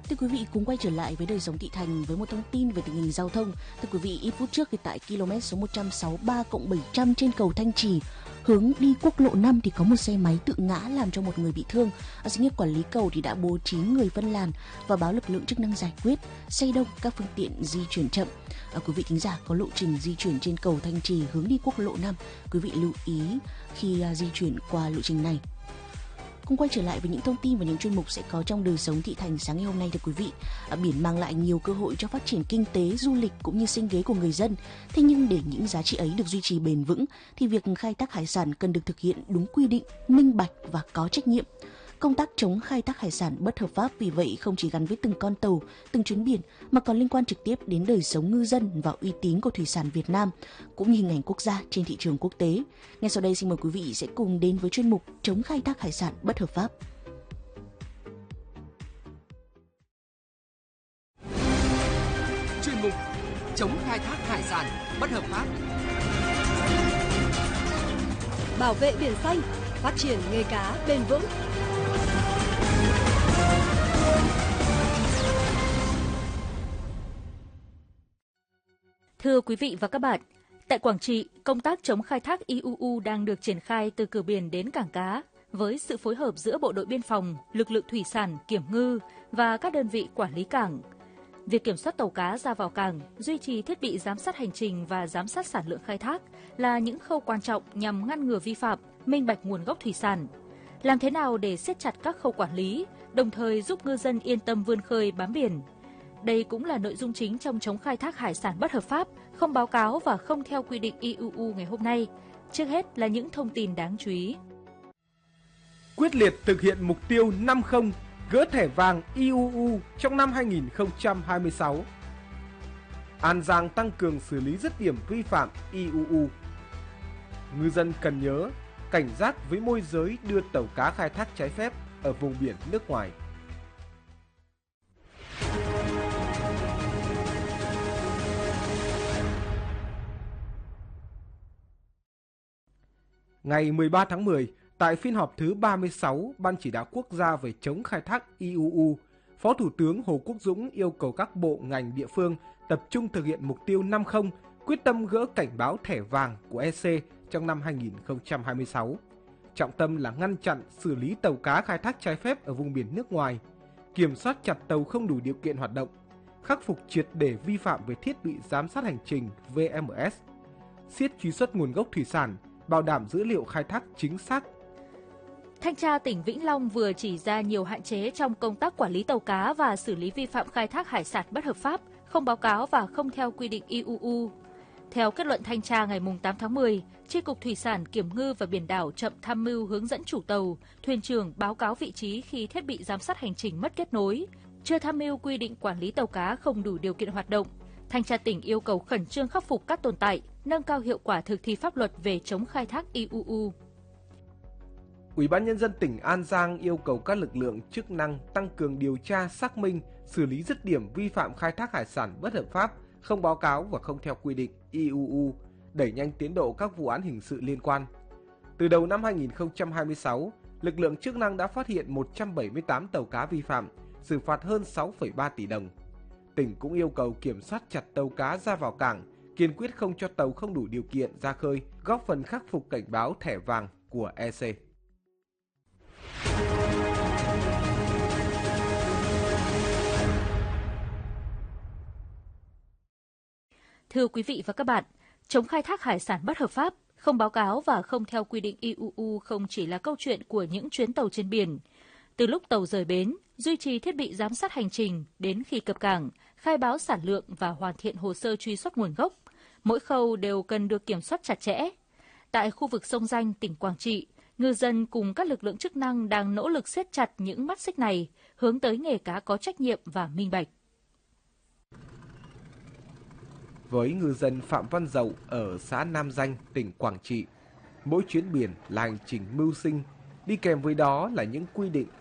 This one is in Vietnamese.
Thưa quý vị, cùng quay trở lại với đời sống thị thành với một thông tin về tình hình giao thông. Thưa quý vị, ít phút trước thì tại km số 163+700 trên cầu Thanh Trì, hướng đi quốc lộ 5 thì có một xe máy tự ngã làm cho một người bị thương. Xí nghiệp quản lý cầu thì đã bố trí người phân làn và báo lực lượng chức năng giải quyết. Xe đông, các phương tiện di chuyển chậm. Quý vị thính giả có lộ trình di chuyển trên cầu Thanh Trì hướng đi quốc lộ 5, quý vị lưu ý khi di chuyển qua lộ trình này. Cùng quay trở lại với những thông tin và những chuyên mục sẽ có trong đời sống thị thành sáng ngày hôm nay thưa quý vị. Biển mang lại nhiều cơ hội cho phát triển kinh tế, du lịch cũng như sinh kế của người dân. Thế nhưng để những giá trị ấy được duy trì bền vững thì việc khai thác hải sản cần được thực hiện đúng quy định, minh bạch và có trách nhiệm. Công tác chống khai thác hải sản bất hợp pháp vì vậy không chỉ gắn với từng con tàu, từng chuyến biển mà còn liên quan trực tiếp đến đời sống ngư dân và uy tín của thủy sản Việt Nam cũng như hình ảnh quốc gia trên thị trường quốc tế. Ngay sau đây xin mời quý vị sẽ cùng đến với chuyên mục chống khai thác hải sản bất hợp pháp. Chuyên mục chống khai thác hải sản bất hợp pháp. Bảo vệ biển xanh, phát triển nghề cá bền vững. Thưa quý vị và các bạn, tại Quảng Trị, công tác chống khai thác IUU đang được triển khai từ cửa biển đến cảng cá với sự phối hợp giữa Bộ đội Biên phòng, lực lượng thủy sản, kiểm ngư và các đơn vị quản lý cảng. Việc kiểm soát tàu cá ra vào cảng, duy trì thiết bị giám sát hành trình và giám sát sản lượng khai thác là những khâu quan trọng nhằm ngăn ngừa vi phạm, minh bạch nguồn gốc thủy sản. Làm thế nào để siết chặt các khâu quản lý, đồng thời giúp ngư dân yên tâm vươn khơi bám biển? Đây cũng là nội dung chính trong chống khai thác hải sản bất hợp pháp, không báo cáo và không theo quy định IUU ngày hôm nay. Trước hết là những thông tin đáng chú ý. Quyết liệt thực hiện mục tiêu 50, gỡ thẻ vàng IUU trong năm 2026. An Giang tăng cường xử lý dứt điểm vi phạm IUU. Ngư dân cần nhớ, cảnh giác với môi giới đưa tàu cá khai thác trái phép ở vùng biển nước ngoài. Ngày 13 tháng 10, tại phiên họp thứ 36 Ban Chỉ đạo Quốc gia về chống khai thác IUU, Phó Thủ tướng Hồ Quốc Dũng yêu cầu các bộ ngành địa phương tập trung thực hiện mục tiêu 50, quyết tâm gỡ cảnh báo thẻ vàng của EC trong năm 2026. Trọng tâm là ngăn chặn, xử lý tàu cá khai thác trái phép ở vùng biển nước ngoài, kiểm soát chặt tàu không đủ điều kiện hoạt động, khắc phục triệt để vi phạm về thiết bị giám sát hành trình VMS, siết truy xuất nguồn gốc thủy sản, bảo đảm dữ liệu khai thác chính xác. Thanh tra tỉnh Vĩnh Long vừa chỉ ra nhiều hạn chế trong công tác quản lý tàu cá và xử lý vi phạm khai thác hải sản bất hợp pháp, không báo cáo và không theo quy định IUU. Theo kết luận thanh tra ngày 8 tháng 10, Chi cục Thủy sản, Kiểm ngư và Biển đảo chậm tham mưu hướng dẫn chủ tàu, thuyền trưởng báo cáo vị trí khi thiết bị giám sát hành trình mất kết nối, chưa tham mưu quy định quản lý tàu cá không đủ điều kiện hoạt động. Thanh tra tỉnh yêu cầu khẩn trương khắc phục các tồn tại, nâng cao hiệu quả thực thi pháp luật về chống khai thác IUU. Ủy ban Nhân dân tỉnh An Giang yêu cầu các lực lượng chức năng tăng cường điều tra, xác minh, xử lý dứt điểm vi phạm khai thác hải sản bất hợp pháp, không báo cáo và không theo quy định IUU, đẩy nhanh tiến độ các vụ án hình sự liên quan. Từ đầu năm 2026, lực lượng chức năng đã phát hiện 178 tàu cá vi phạm, xử phạt hơn 6,3 tỷ đồng. Tỉnh cũng yêu cầu kiểm soát chặt tàu cá ra vào cảng, kiên quyết không cho tàu không đủ điều kiện ra khơi, góp phần khắc phục cảnh báo thẻ vàng của EC. Thưa quý vị và các bạn, chống khai thác hải sản bất hợp pháp, không báo cáo và không theo quy định IUU không chỉ là câu chuyện của những chuyến tàu trên biển. Từ lúc tàu rời bến, duy trì thiết bị giám sát hành trình đến khi cập cảng, khai báo sản lượng và hoàn thiện hồ sơ truy xuất nguồn gốc, mỗi khâu đều cần được kiểm soát chặt chẽ. Tại khu vực sông Danh, tỉnh Quảng Trị, ngư dân cùng các lực lượng chức năng đang nỗ lực siết chặt những mắt xích này, hướng tới nghề cá có trách nhiệm và minh bạch. Với ngư dân Phạm Văn Dậu ở xã Nam Danh, tỉnh Quảng Trị, mỗi chuyến biển là hành trình mưu sinh, đi kèm với đó là những quy định